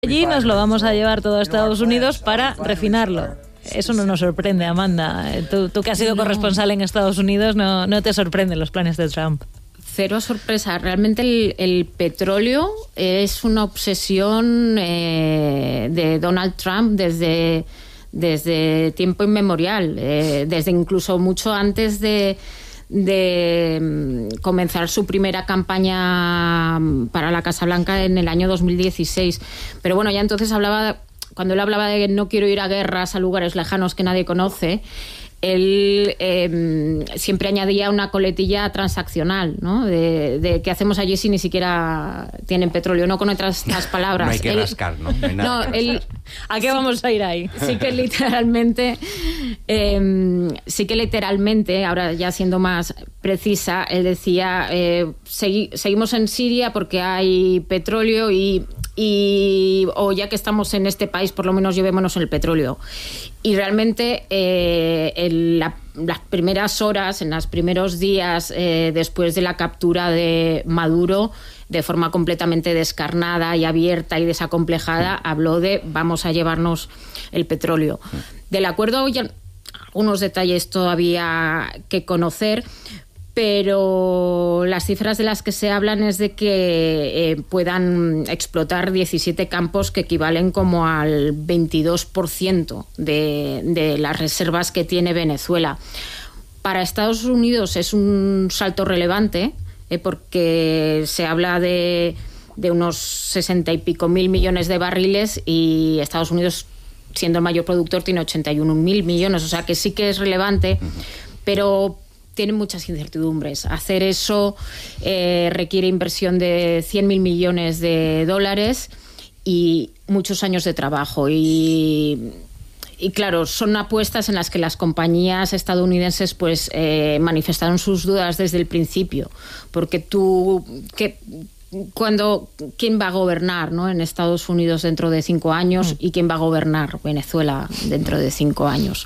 Allí nos lo vamos a llevar todo a Estados Unidos para refinarlo. Eso no nos sorprende, Amanda. Tú que has sido corresponsal en Estados Unidos, no te sorprenden los planes de Trump. Cero sorpresa. Realmente el petróleo es una obsesión de Donald Trump desde tiempo inmemorial, desde incluso mucho antes de comenzar su primera campaña para la Casa Blanca en el año 2016. Pero bueno, ya entonces cuando él hablaba de que no quiero ir a guerras, a lugares lejanos que nadie conoce, él siempre añadía una coletilla transaccional, ¿no? De qué hacemos allí si ni siquiera tienen petróleo, no con otras palabras. No hay que rascar, ¿no? No hay nada ¿A qué vamos a ir ahí? Sí que literalmente, ahora ya siendo más precisa, él decía, seguimos en Siria porque hay petróleo o ya que estamos en este país, por lo menos llevémonos el petróleo. Y realmente en las primeras horas, en los primeros días después de la captura de Maduro, de forma completamente descarnada y abierta y desacomplejada, habló de vamos a llevarnos el petróleo. Del acuerdo hay algunos detalles todavía que conocer, pero las cifras de las que se hablan es de que puedan explotar 17 campos que equivalen como al 22% de las reservas que tiene Venezuela. Para Estados Unidos es un salto relevante, porque se habla de unos 60 y pico mil millones de barriles y Estados Unidos, siendo el mayor productor, tiene 81.000 millones, o sea que sí que es relevante, pero tiene muchas incertidumbres. Hacer eso requiere inversión de 100.000 millones de dólares y muchos años de trabajo. Y claro, son apuestas en las que las compañías estadounidenses pues manifestaron sus dudas desde el principio. Porque ¿quién va a gobernar, ¿no?, en Estados Unidos dentro de 5 años y quién va a gobernar Venezuela dentro de 5 años?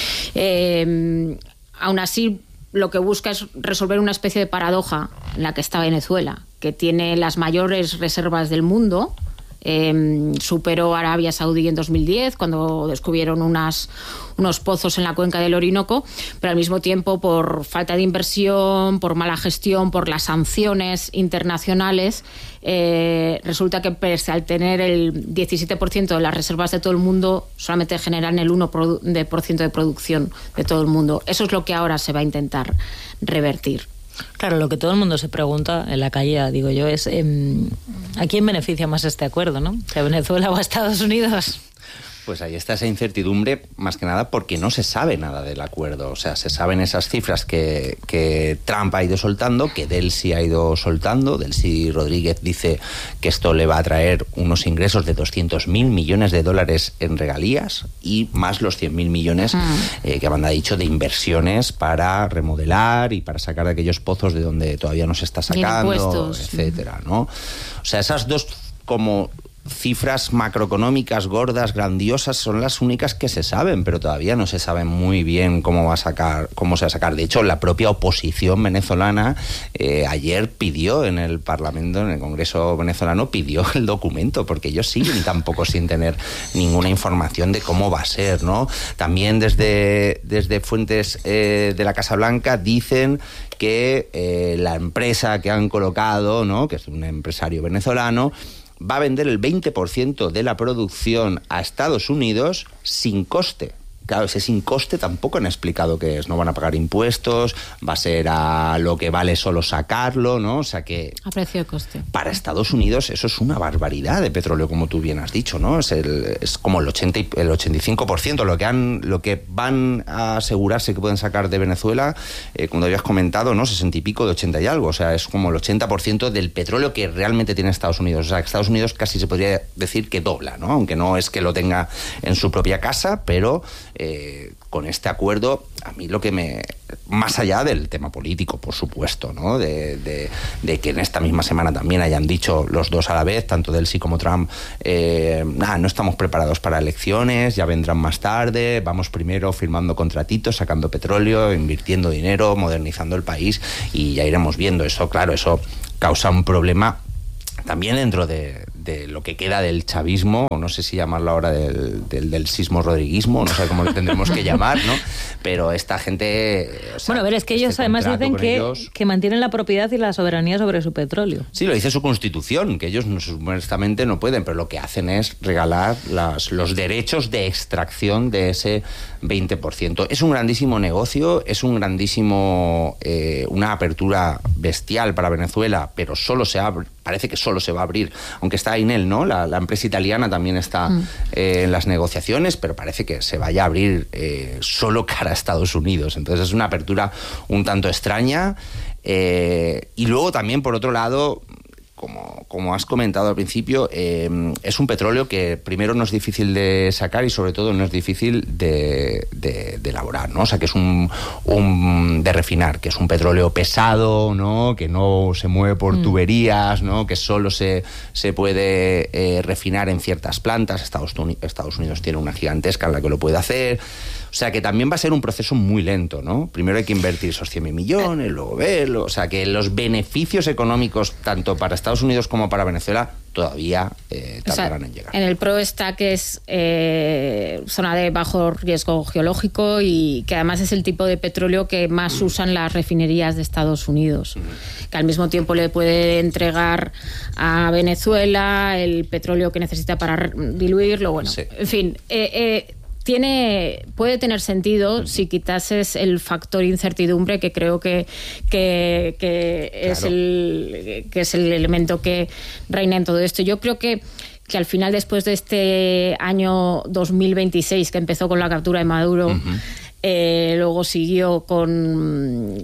Aún así, lo que busca es resolver una especie de paradoja en la que está Venezuela, que tiene las mayores reservas del mundo. Superó a Arabia Saudí en 2010 cuando descubrieron unos pozos en la cuenca del Orinoco, pero al mismo tiempo, por falta de inversión, por mala gestión, por las sanciones internacionales, resulta que pese al tener el 17% de las reservas de todo el mundo, solamente generan el 1% de producción de todo el mundo. Eso es lo que ahora se va a intentar revertir. Claro, lo que todo el mundo se pregunta en la calle, digo yo, es ¿a quién beneficia más este acuerdo, no? ¿A Venezuela o a Estados Unidos? Pues ahí está esa incertidumbre, más que nada porque no se sabe nada del acuerdo. O sea, se saben esas cifras que Trump ha ido soltando, que Delcy ha ido soltando. Delcy Rodríguez dice que esto le va a traer unos ingresos de 200.000 millones de dólares en regalías y más los 100.000 millones que Amanda ha dicho de inversiones para remodelar y para sacar de aquellos pozos de donde todavía no se está sacando, etcétera, ¿no? O sea, esas dos como cifras macroeconómicas gordas, grandiosas, son las únicas que se saben, pero todavía no se sabe muy bien cómo se va a sacar. De hecho, la propia oposición venezolana ayer pidió en el Parlamento, en el Congreso venezolano, pidió el documento, porque ellos siguen tampoco sin tener ninguna información de cómo va a ser, ¿no? También desde fuentes de la Casa Blanca dicen que la empresa que han colocado, ¿no?, que es un empresario venezolano, va a vender el 20% de la producción a Estados Unidos sin coste. Claro, ese sin coste tampoco han explicado qué es. No van a pagar impuestos, va a ser a lo que vale solo sacarlo, ¿no? O sea que a precio de coste. Para Estados Unidos eso es una barbaridad de petróleo, como tú bien has dicho, ¿no? Es como el 85% lo que van a asegurarse que pueden sacar de Venezuela, como habías comentado, ¿no? 60 y pico de 80 y algo. O sea, es como el 80% del petróleo que realmente tiene Estados Unidos. O sea, que Estados Unidos casi se podría decir que dobla, ¿no? Aunque no es que lo tenga en su propia casa, pero con este acuerdo, a mí lo que más allá del tema político, por supuesto, ¿no? De que en esta misma semana también hayan dicho los dos a la vez, tanto Delcy como Trump, no estamos preparados para elecciones, ya vendrán más tarde, vamos primero firmando contratitos, sacando petróleo, invirtiendo dinero, modernizando el país y ya iremos viendo eso. Claro, eso causa un problema también dentro de lo que queda del chavismo, o no sé si llamarlo ahora del sismo-rodriguismo, no sé cómo lo tendremos que llamar, ¿no? Pero esta gente... Bueno, a ver, es que ellos además dicen que mantienen la propiedad y la soberanía sobre su petróleo. Sí, lo dice su constitución, que ellos supuestamente no pueden, pero lo que hacen es regalar los derechos de extracción de ese 20%. Es un grandísimo negocio, es un grandísimo... una apertura bestial para Venezuela, pero parece que solo se va a abrir, aunque está Enel, ¿no? La empresa italiana también está en las negociaciones, pero parece que se vaya a abrir solo cara a Estados Unidos. Entonces es una apertura un tanto extraña. Y luego también, por otro lado, como has comentado al principio, es un petróleo que primero no es difícil de sacar y sobre todo no es difícil de elaborar, ¿no? O sea, que es de refinar, que es un petróleo pesado, ¿no? Que no se mueve por tuberías, ¿no? Que solo se puede refinar en ciertas plantas. Estados Unidos tiene una gigantesca en la que lo puede hacer. O sea, que también va a ser un proceso muy lento, ¿no? Primero hay que invertir esos 100.000 millones, luego verlo. O sea, que los beneficios económicos, tanto para Estados Unidos como para Venezuela, todavía tardarán en llegar. En el PRO está que es zona de bajo riesgo geológico y que además es el tipo de petróleo que más usan las refinerías de Estados Unidos, que al mismo tiempo le puede entregar a Venezuela el petróleo que necesita para diluirlo. Bueno, sí. En fin... puede tener sentido si quitases el factor incertidumbre, que creo que es el elemento que reina en todo esto. Yo creo que al final, después de este año 2026 que empezó con la captura de Maduro, luego siguió con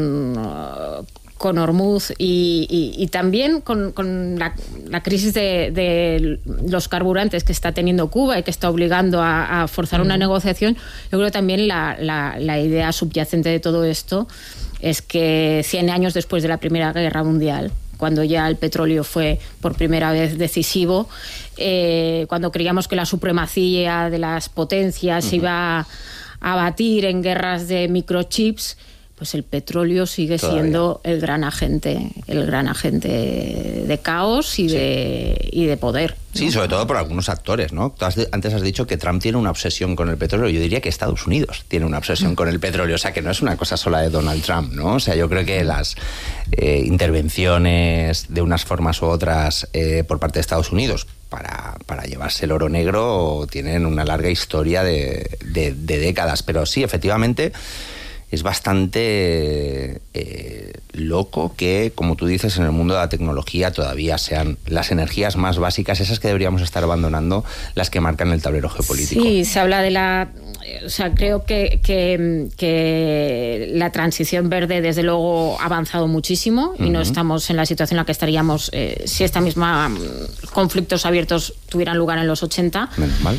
Hormuz y también con la crisis de los carburantes que está teniendo Cuba y que está obligando a forzar una negociación. Yo creo que también la idea subyacente de todo esto es que 100 años después de la Primera Guerra Mundial, cuando ya el petróleo fue por primera vez decisivo, cuando creíamos que la supremacía de las potencias se iba a batir en guerras de microchips, pues el petróleo sigue siendo el gran agente de caos y de poder, ¿no? Sí, sobre todo por algunos actores, ¿no? Antes has dicho que Trump tiene una obsesión con el petróleo. Yo diría que Estados Unidos tiene una obsesión con el petróleo. O sea, que no es una cosa sola de Donald Trump, ¿no? O sea, yo creo que las intervenciones de unas formas u otras por parte de Estados Unidos para llevarse el oro negro tienen una larga historia de décadas. Pero sí, efectivamente... es bastante loco que, como tú dices, en el mundo de la tecnología todavía sean las energías más básicas, esas que deberíamos estar abandonando, las que marcan el tablero geopolítico. Sí, se habla de o sea, creo que la transición verde, desde luego, ha avanzado muchísimo y no estamos en la situación en la que estaríamos si esta misma conflictos abiertos tuvieran lugar en los 80. Menos mal.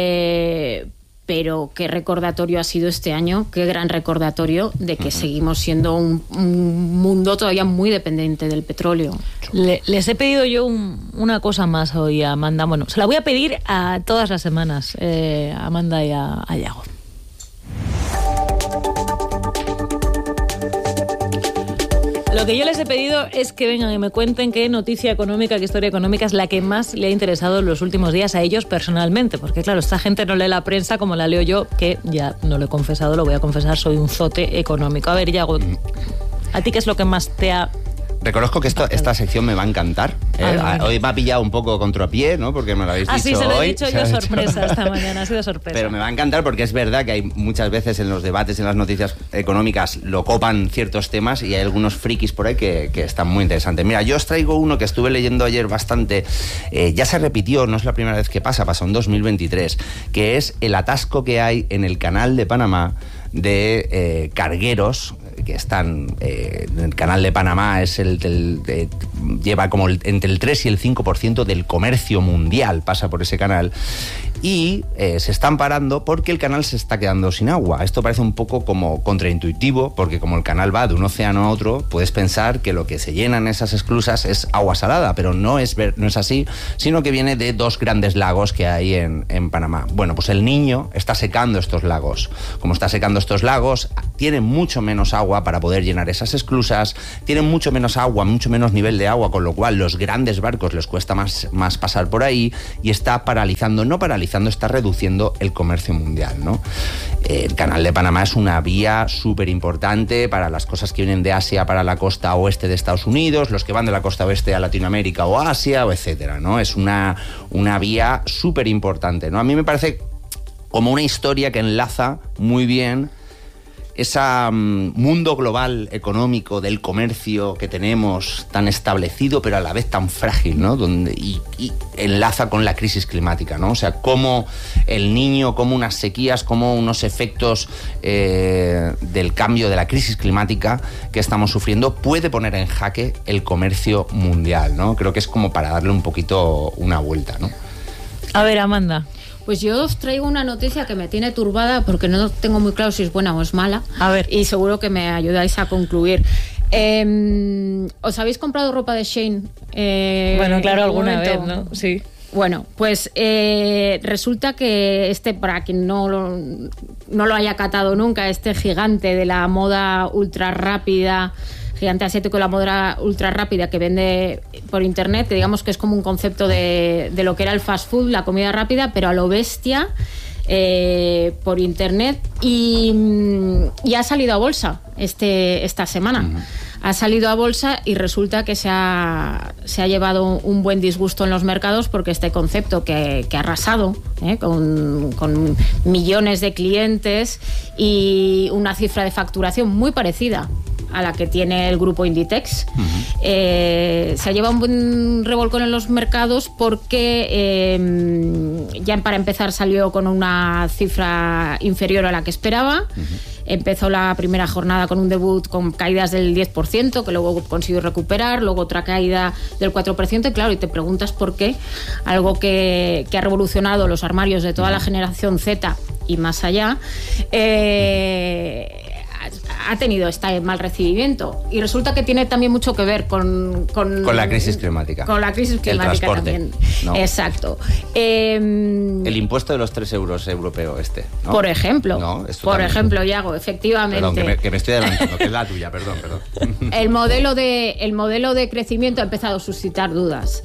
Pero qué recordatorio ha sido este año, qué gran recordatorio de que seguimos siendo un mundo todavía muy dependiente del petróleo. Les he pedido yo una cosa más hoy a Amanda. Bueno, se la voy a pedir a todas las semanas, a Amanda y a Yago. Lo que yo les he pedido es que vengan y me cuenten qué noticia económica, qué historia económica es la que más le ha interesado en los últimos días a ellos personalmente. Porque claro, esta gente no lee la prensa como la leo yo, que ya no lo he confesado, lo voy a confesar, soy un zote económico. A ver, Yago, ¿a ti qué es lo que más te ha... Reconozco que esta sección me va a encantar. Hoy me ha pillado un poco contrapié, ¿no? Porque me lo habéis dicho hoy. Sí, se lo he dicho yo sorpresa esta mañana, ha sido sorpresa. Pero me va a encantar porque es verdad que hay muchas veces en los debates, en las noticias económicas, lo copan ciertos temas y hay algunos frikis por ahí que están muy interesantes. Mira, yo os traigo uno que estuve leyendo ayer bastante, ya se repitió, no es la primera vez que pasó en 2023, que es el atasco que hay en el canal de Panamá de cargueros que están en el canal de Panamá. Es lleva como entre el 3 y el 5% del comercio mundial pasa por ese canal y se están parando porque el canal se está quedando sin agua. Esto parece un poco como contraintuitivo, porque como el canal va de un océano a otro, puedes pensar que lo que se llenan esas esclusas es agua salada, pero no es así, sino que viene de dos grandes lagos que hay en Panamá. Bueno, pues el Niño está secando estos lagos. Como está secando estos lagos, tienen mucho menos agua para poder llenar esas esclusas, tienen mucho menos agua, mucho menos nivel de agua, con lo cual los grandes barcos les cuesta más pasar por ahí, y está está reduciendo el comercio mundial, ¿no? El Canal de Panamá es una vía súper importante para las cosas que vienen de Asia para la costa oeste de Estados Unidos, los que van de la costa oeste a Latinoamérica o Asia, o etcétera, ¿no? Es una vía súper importante, ¿no? A mí me parece como una historia que enlaza muy bien ese mundo global económico del comercio que tenemos tan establecido, pero a la vez tan frágil, ¿no? Y enlaza con la crisis climática, ¿no? O sea, cómo el Niño, cómo unas sequías, cómo unos efectos del cambio de la crisis climática que estamos sufriendo puede poner en jaque el comercio mundial, ¿no? Creo que es como para darle un poquito una vuelta, ¿no? A ver, Amanda. Pues yo os traigo una noticia que me tiene turbada porque no tengo muy claro si es buena o es mala. A ver. Y seguro que me ayudáis a concluir. ¿Os habéis comprado ropa de Shein? Bueno, claro, alguna vez, ¿no? Sí. Bueno, pues resulta que para quien no lo haya catado nunca, este gigante de la moda ultra rápida, gigante asiático de la moda ultra rápida que vende por internet, que digamos que es como un concepto de lo que era el fast food, la comida rápida, pero a lo bestia, por internet, y ha salido a bolsa esta semana. Uh-huh. Ha salido a bolsa y resulta que se ha llevado un buen disgusto en los mercados, porque este concepto que ha arrasado con millones de clientes y una cifra de facturación muy parecida a la que tiene el grupo Inditex, se ha llevado un buen revolcón en los mercados porque ya para empezar salió con una cifra inferior a la que esperaba. Empezó la primera jornada con un debut con caídas del 10%, que luego consiguió recuperar, luego otra caída del 4%, y claro, y te preguntas por qué algo que ha revolucionado los armarios de toda la generación Z y más allá, ha tenido este mal recibimiento. Y resulta que tiene también mucho que ver con la crisis climática. Con la crisis climática, el transporte, también. ¿No? Exacto. El impuesto de los 3 euros europeo ¿no? Por ejemplo. No, por ejemplo, Iago, efectivamente. Perdón, que me estoy adelantando, que es la tuya, perdón. El modelo de crecimiento ha empezado a suscitar dudas.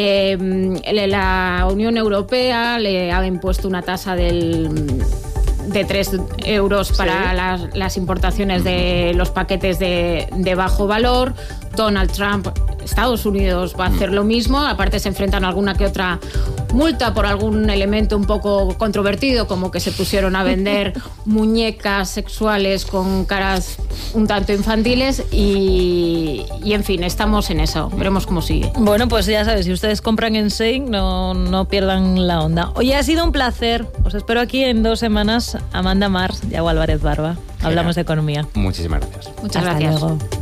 La Unión Europea le ha impuesto una tasa de 3 euros para las importaciones de los paquetes de bajo valor. Donald Trump, Estados Unidos va a hacer lo mismo. Aparte se enfrentan a alguna que otra multa por algún elemento un poco controvertido, como que se pusieron a vender muñecas sexuales con caras un tanto infantiles y en fin, estamos en eso. Veremos cómo sigue. Bueno, pues ya sabes, si ustedes compran en Shein, no pierdan la onda. Oye, ha sido un placer. Os espero aquí en 2 semanas. Amanda Mars, Iago Álvarez Barba. Hablamos de economía. Muchísimas gracias. Muchas gracias. Hasta luego.